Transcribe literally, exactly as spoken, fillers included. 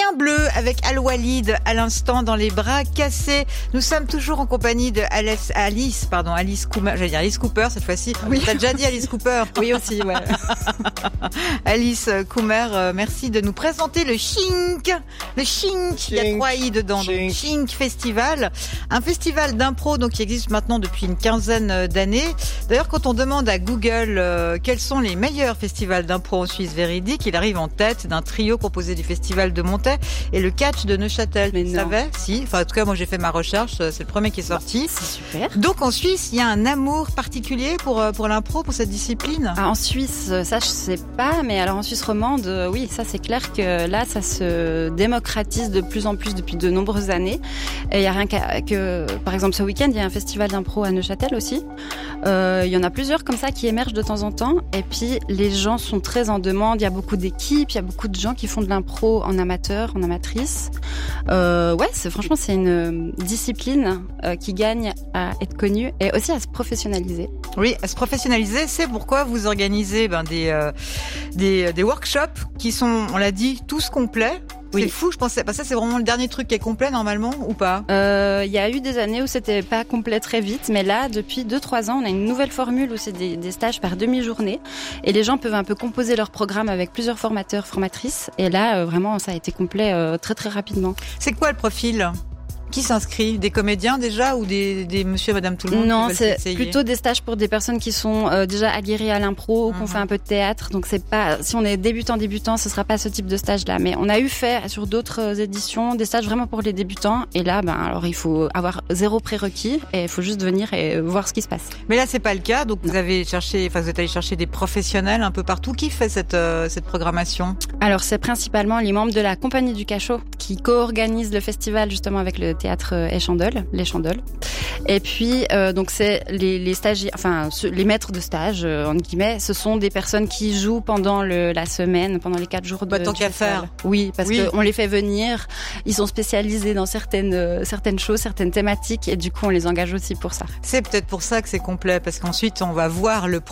Chien bleu avec Al-Walid à l'instant dans les bras cassés. Nous sommes toujours en compagnie de Alice, Alice pardon, Alice Cooper. J'allais dire Alice Cooper cette fois-ci. Oui. T'as déjà dit Alice Cooper. Oui aussi, ouais. Alice Cooper, euh, merci de nous présenter le Chink. Le Chink, il y a trois i dedans. Chink. Donc Chink Festival, un festival d'impro donc qui existe maintenant depuis une quinzaine d'années. D'ailleurs, quand on demande à Google euh, quels sont les meilleurs festivals d'impro en Suisse véridique, il arrive en tête d'un trio composé du festival de Montaix et le Catch de Neuchâtel. Mais tu non. savais? Si. Enfin, en tout cas, moi j'ai fait ma recherche. C'est le premier qui est sorti. C'est super. Donc en Suisse, il y a un amour particulier pour euh, pour l'impro, pour cette discipline. Ah, en Suisse, ça je sais pas, mais alors en Suisse romande, euh, oui, ça c'est clair que là, ça se démocratise de plus en plus depuis de nombreuses années. Et il y a rien qu'à, que, par exemple, ce week-end, il y a un festival d'impro à Neuchâtel aussi. Euh, il y en a plusieurs comme ça qui émergent de temps en temps. Et puis les gens sont très en demande. Il y a beaucoup d'équipes, il y a beaucoup de gens qui font de l'impro en amateur, en amatrice. Euh, ouais, c'est franchement c'est une discipline euh, qui gagne à être connue et aussi à se professionnaliser. Oui, à se professionnaliser, c'est pourquoi vous organisez ben, des, euh, des des workshops qui sont, on l'a dit, tous complets. Oui. C'est fou, je pensais. Bah ça, c'est vraiment le dernier truc qui est complet normalement, ou pas? Euh, il y a eu des années où c'était pas complet très vite, mais là, depuis deux trois ans, on a une nouvelle formule où c'est des, des stages par demi-journée et les gens peuvent un peu composer leur programme avec plusieurs formateurs, formatrices. Et là, euh, vraiment, ça a été complet euh, très très rapidement. C'est quoi le profil? Qui s'inscrit? Des comédiens déjà ou des, des monsieur et madame tout le monde? Non, qui veulent c'est s'essayer plutôt des stages pour des personnes qui sont euh, déjà aguerries à l'impro ou qui ont Mhm. fait un peu de théâtre. Donc c'est pas, si on est débutant débutant, ce sera pas ce type de stage-là. Mais on a eu fait sur d'autres euh, éditions des stages vraiment pour les débutants. Et là, ben alors il faut avoir zéro prérequis et il faut juste venir et voir ce qui se passe. Mais là, c'est pas le cas. Donc, vous avez cherché, enfin, vous êtes allé chercher des professionnels un peu partout. Qui fait cette euh, cette programmation? Alors c'est principalement les membres de la Compagnie du Cachot qui co-organisent le festival justement avec le théâtre euh, Échandol, les Chandoles. Et puis euh, donc c'est les, les stagiaires, enfin ceux- les maîtres de stage euh, entre guillemets, ce sont des personnes qui jouent pendant le, la semaine, pendant les quatre jours de Bah, tant du qu'à festival. faire. Oui, parce Oui. qu'on les fait venir, ils sont spécialisés dans certaines euh, certaines choses, certaines thématiques et du coup on les engage aussi pour ça. C'est peut-être pour ça que c'est complet, parce qu'ensuite, on va voir le